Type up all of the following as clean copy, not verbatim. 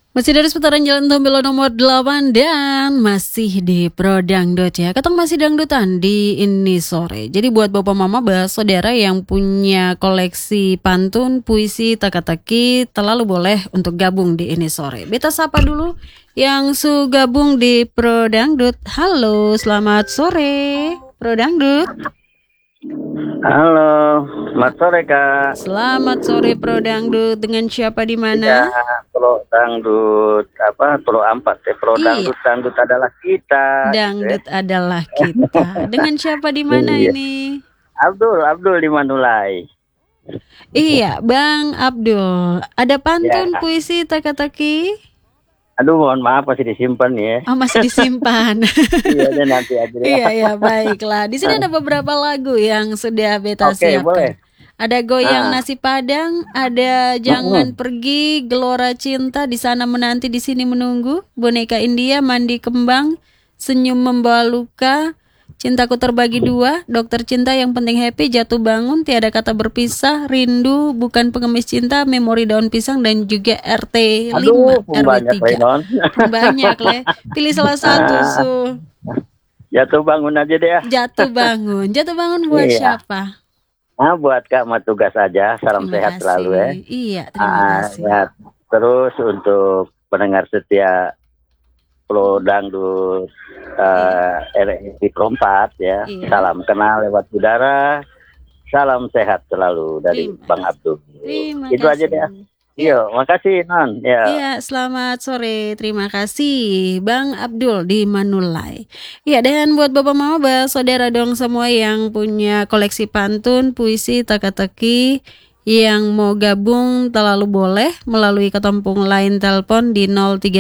Masih dari seputaran Jalan Tombelo nomor 8 dan masih di Pro Dangdut ya. Ketong masih dangdutan di ini sore. Jadi buat bapak mama, saudara yang punya koleksi pantun, puisi, teka-teki, terlalu boleh untuk gabung di ini sore. Beta sapa dulu yang su gabung di Pro Dangdut. Halo, selamat sore Pro Dangdut. Halo, selamat sore Kak. Selamat sore Pro Dangdut. Dengan siapa di Ya, mana? Pro Dangdut Pro Ampat ya. Pro Iya. Dangdut adalah kita. Dangdut Gitu adalah kita. Dengan siapa di mana Iya. ini? Abdul di Manulai. Iya, Bang Abdul. Ada pantun, Ya. puisi, teka-teki? Aduh, mohon maaf masih disimpan ya. Oh, masih disimpan. Iya, dan nanti aja ya. Iya, baiklah. Di sini ada beberapa lagu yang sudah beta Oke, siapkan. boleh. Ada Goyang Ah. Nasi Padang, ada Jangan Pergi, Gelora Cinta, Di Sana Menanti, Di Sini Menunggu, Boneka India, Mandi Kembang, Senyum Membawa Luka, Cintaku Terbagi Dua, Dokter Cinta Yang Penting Happy, Jatuh Bangun, Tiada Kata Berpisah, Rindu, Bukan Pengemis Cinta, Memori Daun Pisang, dan juga RT 5, Aduh, RW banyak 3. non. Banyak lah. Pilih salah satu, Su. Jatuh bangun aja deh ya. Jatuh Bangun. Jatuh Bangun buat Iya. siapa? Nah, buat Kak Matugas aja. Salam Terima sehat kasih. selalu ya. Iya, terima kasih. Ya, terus untuk pendengar setia Pro Dangdut RRI Pro 4 ya. Iya. Salam kenal lewat udara. Salam sehat selalu dari Terima Bang Abdul. Terima Itu kasih. aja deh. Yo, makasih Non. Ya. Iya, selamat sore. Terima kasih Bang Abdul di Manulai. Iya, dan buat bapak mama, saudara dong semua yang punya koleksi pantun, puisi, teka-teki, yang mau gabung terlalu boleh melalui ketompong line telepon di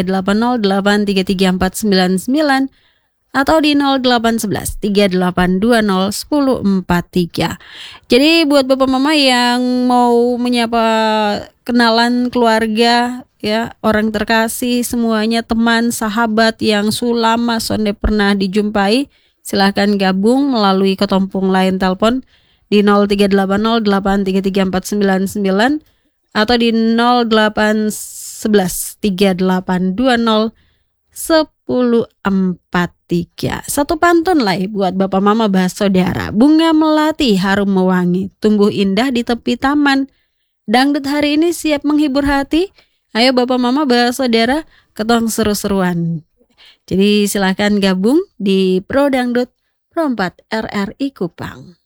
0380833499 atau di 0811 3820 1043. Jadi buat bapak mama yang mau menyapa kenalan keluarga ya, orang terkasih semuanya, teman, sahabat yang sulama sonde pernah dijumpai, silahkan gabung melalui ketompong line telepon di 0380 8334499 atau di 0811 3820 1043. Satu pantun lah buat bapak mama saudara. Bunga melati harum mewangi, tumbuh indah di tepi taman. Dangdut hari ini siap menghibur hati. Ayo bapak mama saudara, ketong seru-seruan. Jadi silahkan gabung di Pro Dangdut Pro 4 RRI Kupang.